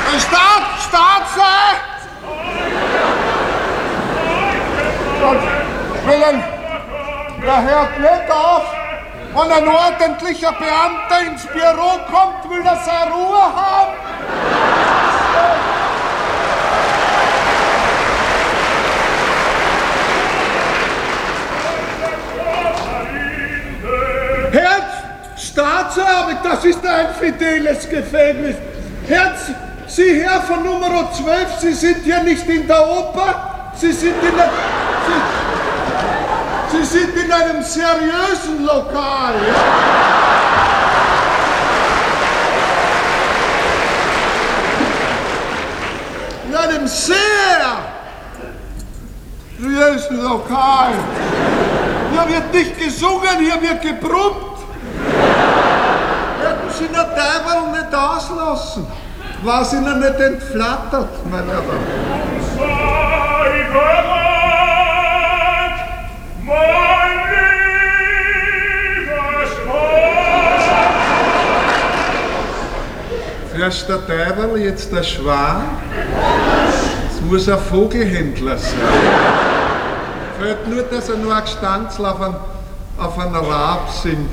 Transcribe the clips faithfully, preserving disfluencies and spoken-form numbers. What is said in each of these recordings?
Staat, Staatse! Willen, der hört nicht auf. Wenn ein ordentlicher Beamter ins Büro kommt, will er seine Ruhe haben. Herr Staatsanwalt, das ist ein fideles Gefängnis. Herr, Sie Herr von Nummer zwölf, Sie sind hier nicht in der Oper, Sie sind in der... Sie, Sie sind in einem seriösen Lokal. Ja? In einem sehr seriösen Lokal. Hier wird nicht gesungen, hier wird gebrummt. Hätten Sie den Teufel nicht auslassen, war es Ihnen nicht entflattert, mein Herr. Erst der Teufel, jetzt der Schwan. Es muss ein Vogelhändler sein. Fällt nur, dass er nur ein Gestanzl auf einen, auf einen Rab singt.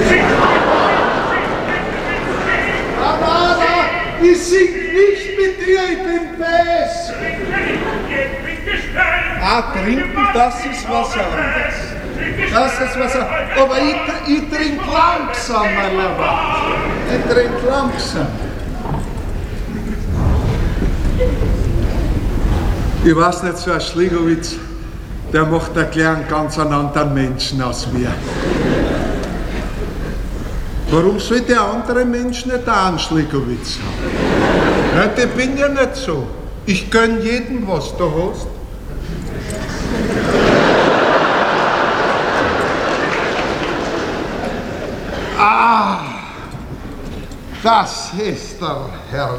Nein, nein, nein, ich sing nicht mit dir, ich bin Bass. Ah, trinken, das ist was anderes. Das ist was anderes. Aber ich, ich trinke langsam, mein Lieber. Ich trinke langsam. Ich weiß nicht, so ein Schligowitz, der macht einen kleinen, ganz anderen Menschen aus mir. Warum soll der andere Mensch nicht auch einen Schligowitz haben? Nein, ich bin ja nicht so. Ich gönn jedem, was du hast. Ah, das ist der Herr.